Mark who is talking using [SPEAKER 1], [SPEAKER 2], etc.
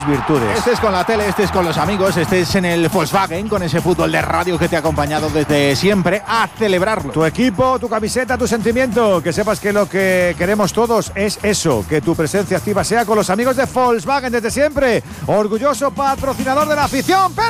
[SPEAKER 1] virtudes.
[SPEAKER 2] Estés con la tele, estés con los amigos, estés en el Volkswagen con ese fútbol de radio que te ha acompañado desde siempre, a celebrarlo.
[SPEAKER 1] Tu equipo, tu camiseta, tu sentimiento. Que sepas que lo que queremos todos es eso, que tu presencia activa sea con los amigos de Volkswagen desde siempre. Orgulloso patrocinador de la afición.